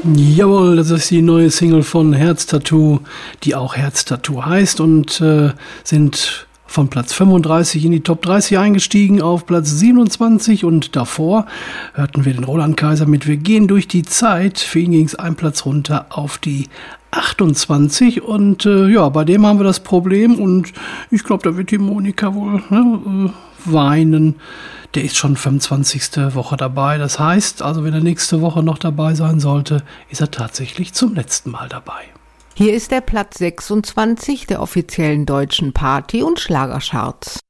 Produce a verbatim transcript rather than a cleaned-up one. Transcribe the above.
Jawohl, das ist die neue Single von Herztattoo, die auch Herztattoo heißt und äh, sind von Platz fünfunddreißig in die Top dreißig eingestiegen auf Platz siebenundzwanzig und davor hörten wir den Roland Kaiser mit Wir gehen durch die Zeit. Für ihn ging es einen Platz runter auf die achtundzwanzig und äh, ja, bei dem haben wir das Problem und ich glaube, da wird die Monika wohl ne, äh, weinen. Der ist schon fünfundzwanzigste Woche dabei. Das heißt, also wenn er nächste Woche noch dabei sein sollte, ist er tatsächlich zum letzten Mal dabei. Hier ist der Platz sechsundzwanzig der offiziellen deutschen Party- und Schlagercharts.